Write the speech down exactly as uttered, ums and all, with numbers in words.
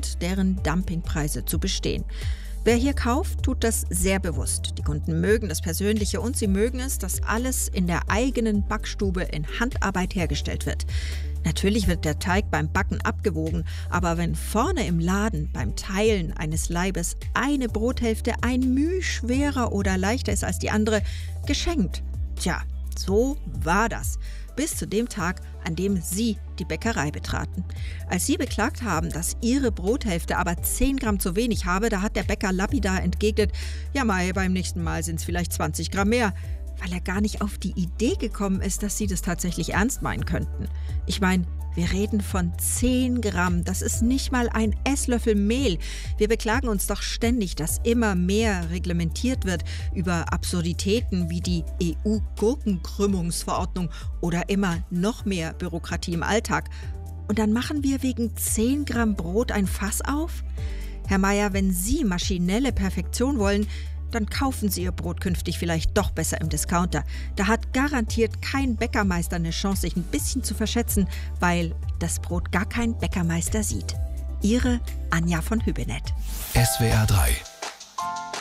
gelernt, deren Dumpingpreise zu bestehen. Wer hier kauft, tut das sehr bewusst. Die Kunden mögen das Persönliche und sie mögen es, dass alles in der eigenen Backstube in Handarbeit hergestellt wird. Natürlich wird der Teig beim Backen abgewogen, aber wenn vorne im Laden beim Teilen eines Leibes eine Brothälfte ein Müh schwerer oder leichter ist als die andere, geschenkt. Tja, so war das. Bis zu dem Tag, an dem Sie die Bäckerei betraten. Als Sie beklagt haben, dass Ihre Brothälfte aber zehn Gramm zu wenig habe, da hat der Bäcker lapidar entgegnet, ja mei, beim nächsten Mal sind es vielleicht zwanzig Gramm mehr, weil er gar nicht auf die Idee gekommen ist, dass Sie das tatsächlich ernst meinen könnten. Ich meine, wir reden von zehn Gramm, das ist nicht mal ein Esslöffel Mehl. Wir beklagen uns doch ständig, dass immer mehr reglementiert wird über Absurditäten wie die E U-Gurkenkrümmungsverordnung oder immer noch mehr Bürokratie im Alltag. Und dann machen wir wegen zehn Gramm Brot ein Fass auf? Herr Meier, wenn Sie maschinelle Perfektion wollen, dann kaufen Sie Ihr Brot künftig vielleicht doch besser im Discounter. Da hat garantiert kein Bäckermeister eine Chance, sich ein bisschen zu verschätzen, weil das Brot gar kein Bäckermeister sieht. Ihre Anja von Hübinette. S W R drei